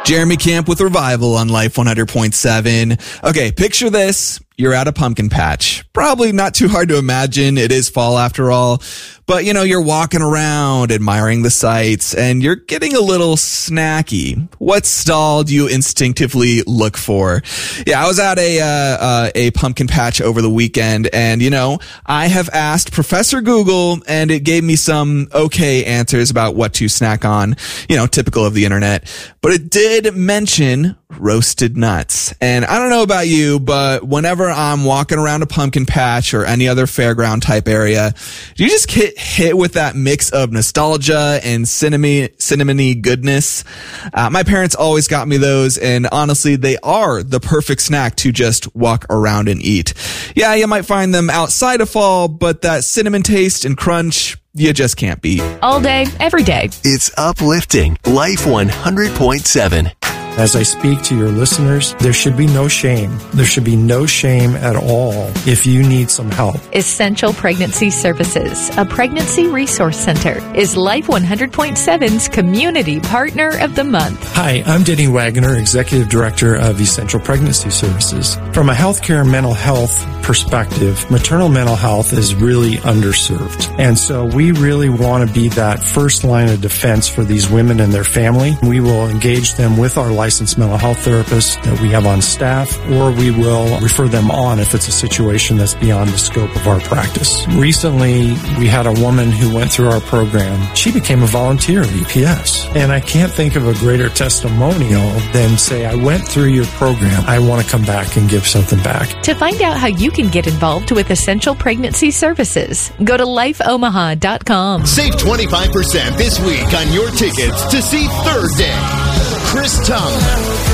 Jeremy Camp with Revival on Life 100.7. Okay, picture this. You're at a pumpkin patch. Probably not too hard to imagine. It is fall after all. But, you're walking around, admiring the sights, and you're getting a little snacky. What stall do you instinctively look for? Yeah, I was at a pumpkin patch over the weekend, and, I have asked Professor Google, and it gave me some okay answers about what to snack on, typical of the internet. But it did mention roasted nuts. And I don't know about you, but whenever I'm walking around a pumpkin patch or any other fairground type area, do you just get hit with that mix of nostalgia and cinnamony goodness? My parents always got me those, and honestly, they are the perfect snack to just walk around and eat. Yeah, you might find them outside of fall, but that cinnamon taste and crunch, you just can't beat. All day, every day. It's uplifting. Life 100.7. As I speak to your listeners, there should be no shame. There should be no shame at all if you need some help. Essential Pregnancy Services, a pregnancy resource center, is Life 100.7's Community Partner of the Month. Hi, I'm Denny Wagner, Executive Director of Essential Pregnancy Services. From a healthcare and mental health perspective, maternal mental health is really underserved. And so we really want to be that first line of defense for these women and their family. We will engage them with our licensed mental health therapists that we have on staff, or we will refer them on if it's a situation that's beyond the scope of our practice. Recently, we had a woman who went through our program. She became a volunteer at EPS. And I can't think of a greater testimonial than say, I went through your program. I want to come back and give something back. To find out how you can get involved with Essential Pregnancy Services, go to lifeomaha.com. Save 25% this week on your tickets to see Third Day. Chris Tomlin,